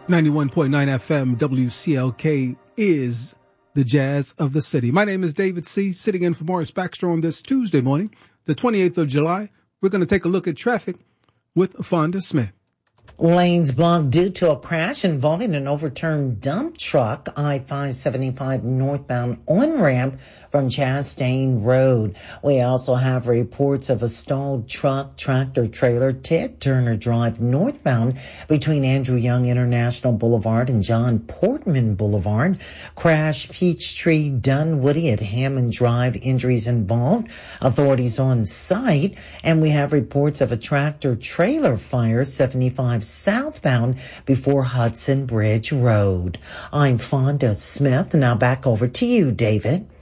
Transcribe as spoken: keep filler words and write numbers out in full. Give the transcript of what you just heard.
ninety-one point nine F M W C L K is the jazz of the city. My name is David C., sitting in for Morris Baxter on this Tuesday morning, the twenty-eighth of July. We're going to take a look at traffic with Fonda Smith. Lanes blocked due to a crash involving an overturned dump truck. I five seventy-five northbound on-ramp from Chastain Road. We also have reports of a stalled truck, tractor trailer, Ted Turner Drive northbound between Andrew Young International Boulevard and John Portman Boulevard. Crash Peachtree Dunwoody at Hammond Drive. Injuries involved. Authorities on site. And we have reports of a tractor trailer fire seventy-five southbound before Hudson Bridge Road. I'm Fonda Smith. Now back over to you, David.